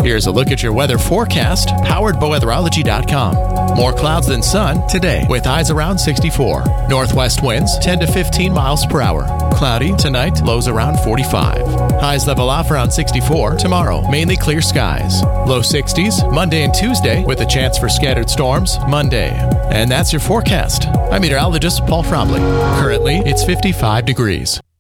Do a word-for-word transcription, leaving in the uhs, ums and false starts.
Here's a look at your weather forecast, powered by weatherology dot com. More clouds than sun today, with highs around sixty-four. Northwest winds ten to fifteen miles per hour. Cloudy tonight, lows around forty-five. Highs level off around sixty-four. Tomorrow, mainly clear skies. Low sixties Monday and Tuesday, with a chance for scattered storms Monday. And that's your forecast. I'm meteorologist Paul Fromley. Currently, it's fifty-five degrees.